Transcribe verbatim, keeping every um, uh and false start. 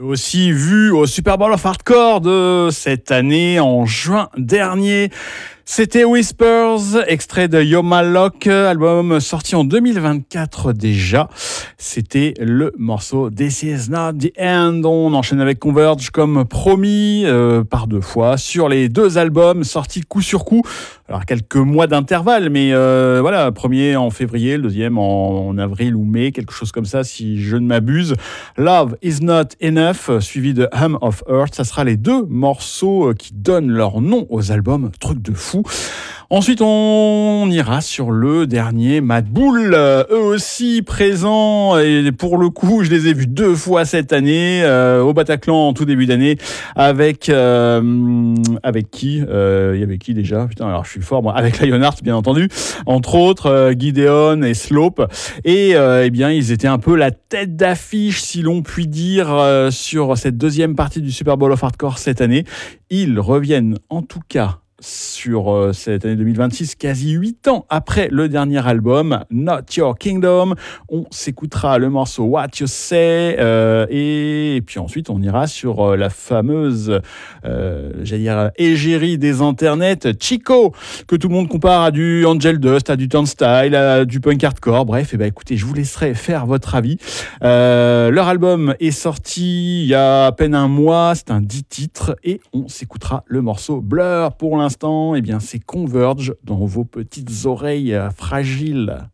Aussi vu au Super Bowl of Hardcore de cette année, en juin dernier. C'était Whispers, extrait de You're My Luck, album sorti en deux mille vingt-quatre déjà. C'était le morceau This Is Not The End. On enchaîne avec Converge comme promis, euh, par deux fois, sur les deux albums sortis coup sur coup. Alors quelques mois d'intervalle, mais euh, voilà, premier en février, le deuxième en, en avril ou mai, quelque chose comme ça si je ne m'abuse. Love Is Not Enough, suivi de Hum of Earth, ça sera les deux morceaux qui donnent leur nom aux albums, truc de fou. Ensuite, on ira sur le dernier Mad Bull, euh, eux aussi présents, et pour le coup, je les ai vus deux fois cette année, euh, au Bataclan en tout début d'année, avec euh, avec qui euh, Il y avait qui déjà Putain, alors je suis fort, moi, avec Lionheart, bien entendu, entre autres, euh, Gideon et Slope, et euh, eh bien, ils étaient un peu la tête d'affiche, si l'on peut dire, euh, sur cette deuxième partie du Super Bowl of Hardcore cette année. Ils reviennent en tout cas sur euh, cette année deux mille vingt-six, quasi huit ans après le dernier album, Not Your Kingdom. On s'écoutera le morceau What You Say, euh, et, et puis ensuite on ira sur euh, la fameuse, euh, j'allais dire, égérie des internets, Chico, que tout le monde compare à du Angel Dust, à du Turnstile, à du punk hardcore. Bref, et ben écoutez, je vous laisserai faire votre avis. Euh, leur album est sorti il y a à peine un mois, c'est un dix titres, et on s'écoutera le morceau Blur. Pour l'instant, eh bien, c'est Converge dans vos petites oreilles fragiles.